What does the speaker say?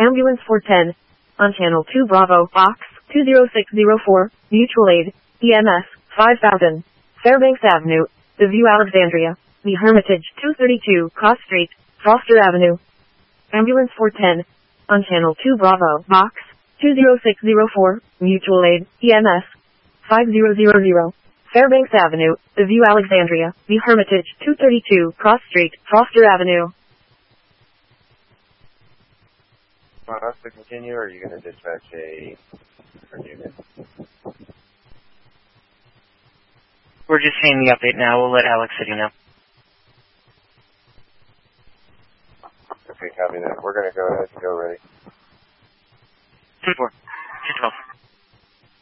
Ambulance 410. On Channel 2 Bravo, Box 20604, Mutual Aid, EMS 5000. Fairbanks Avenue, The View Alexandria, The Hermitage 232, Cross Street, Foster Avenue. Ambulance 410. On Channel 2 Bravo, Box 20604, Mutual Aid, EMS 5000. Fairbanks Avenue, The View Alexandria, The Hermitage 232, Cross Street, Foster Avenue. Want us to continue, or are you going to dispatch a unit? We're just seeing the update now. We'll let Alex City know. Okay, copy that. We're going to go ahead and go ready. 2-4. 2-12.